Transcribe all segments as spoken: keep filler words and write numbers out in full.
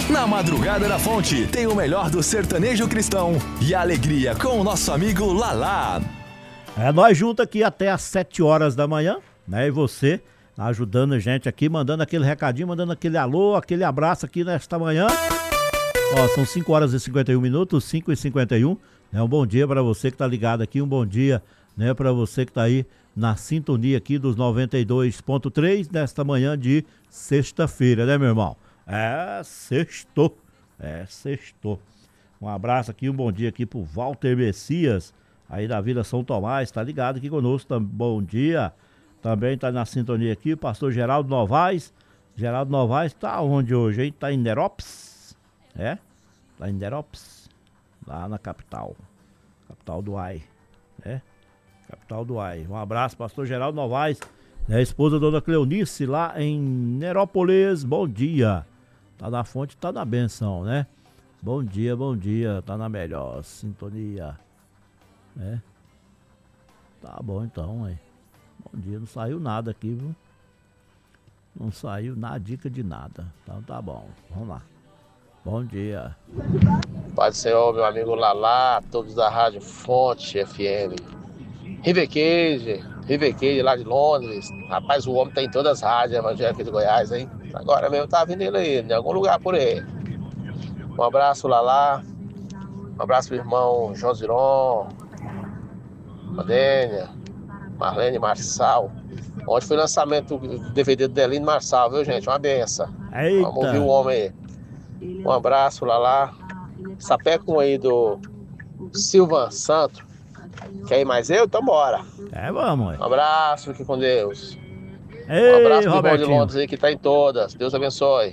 Na Madrugada da Fonte, tem o melhor do sertanejo cristão e a alegria com o nosso amigo Lalá. É, nós juntos aqui até às sete horas da manhã, né? E você ajudando a gente aqui, mandando aquele recadinho, mandando aquele alô, aquele abraço aqui nesta manhã. Ó, são cinco horas e cinquenta e um minutos, cinco e cinquenta e um. Né? Um bom dia para você que tá ligado aqui, um bom dia, né, para você que tá aí na sintonia aqui dos noventa e dois ponto três nesta manhã de sexta-feira, né, meu irmão? É, sextou. É, sextou. Um abraço aqui, um bom dia aqui pro Walter Messias, aí da Vila São Tomás, tá ligado aqui conosco, tam, bom dia. Também tá na sintonia aqui o pastor Geraldo Novaes. Geraldo Novaes tá onde hoje, hein? Tá em Nerópolis, é? Tá em Nerópolis, lá na capital, capital do Ai, é? Capital do Ai. Um abraço, pastor Geraldo Novaes, né? Esposa da dona Cleonice, lá em Nerópolis, bom dia. Tá na fonte, tá na benção, né? Bom dia, bom dia, tá na melhor sintonia, né? Tá bom então, aí. Bom dia, não saiu nada aqui, viu? Não saiu nada, dica de nada. Então tá bom, vamos lá. Bom dia. Pai do Senhor, meu amigo Lalá, todos da Rádio Fonte F M. Riverqueire, Riverqueire lá de Londres. Rapaz, o homem tá em todas as rádios evangélicas de Goiás, hein? Agora mesmo tá vindo ele aí, em algum lugar por aí. Um abraço, Lalá. Um abraço pro irmão João Ziron, Adênia, Marlene Marçal. Ontem foi o lançamento do D V D do Delino Marçal, viu, gente? Uma benção. Eita. Vamos ouvir o homem aí. Um abraço, Lalá. Sapecum aí do Silvan Santo. Quer ir mais eu? Então bora. É, vamos. Aí. Um abraço, fique com Deus. Ei, um abraço pro irmão de Robertinho. Londres aí que tá em todas. Deus abençoe.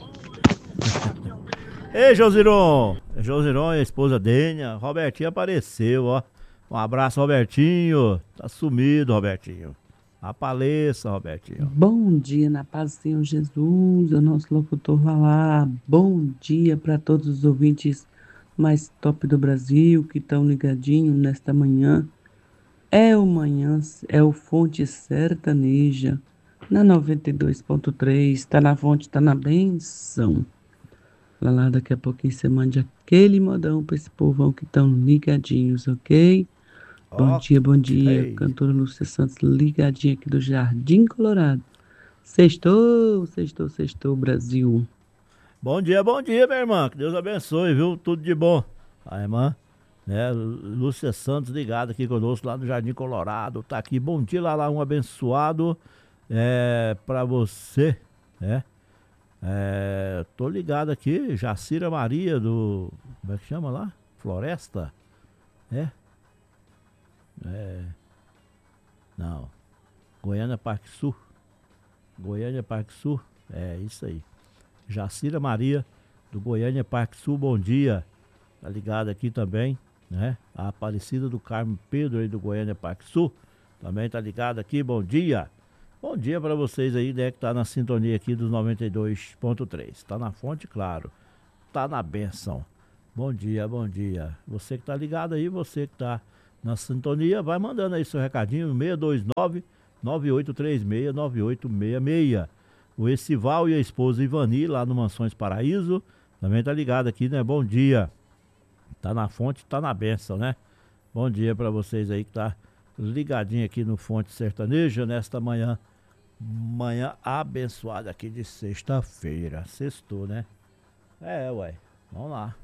Ei, Josiron. Josiron e a esposa Dênia. Robertinho apareceu, ó. Um abraço, Robertinho. Tá sumido, Robertinho. Apareça, Robertinho. Bom dia, na paz do Senhor Jesus, o nosso locutor Lalá. Bom dia para todos os ouvintes mais top do Brasil que estão ligadinhos nesta manhã. É o manhã, é o Fonte Sertaneja, na noventa e dois ponto três, tá na fonte, tá na benção. Lalá, daqui a pouquinho você mande aquele modão para esse povão que estão ligadinhos, ok? Bom dia, bom dia, Ok. cantora Lúcia Santos, ligadinha aqui do Jardim Colorado. Sextou, sextou, sextou, Brasil. Bom dia, bom dia, minha irmã. Que Deus abençoe, viu? Tudo de bom. A irmã, né? Lúcia Santos ligada aqui conosco lá no Jardim Colorado. Tá aqui. Bom dia, lá, lá um abençoado é, pra você, né? É, tô ligado aqui, Jacira Maria do... Como é que chama lá? Floresta? É? É... Não. Goiânia Parque Sul. Goiânia Parque Sul. É, isso aí. Jacira Maria do Goiânia Parque Sul, bom dia. Tá ligado aqui também, né? A Aparecida do Carmo Pedro aí do Goiânia Parque Sul. Também tá ligado aqui, bom dia. Bom dia para vocês aí, né, que tá na sintonia aqui dos noventa e dois ponto três. Tá na fonte, claro. Tá na benção. Bom dia, bom dia. Você que tá ligado aí, você que tá na sintonia, vai mandando aí seu recadinho no seis dois nove, nove oito três seis, nove oito seis seis. O Essival e a esposa Ivani lá no Mansões Paraíso. Também tá ligado aqui, né? Bom dia. Tá na fonte, tá na benção, né? Bom dia para vocês aí que tá ligadinho aqui no Fonte Sertaneja nesta manhã. Manhã abençoada aqui de sexta-feira. Sextou, né? É, ué. Vamos lá.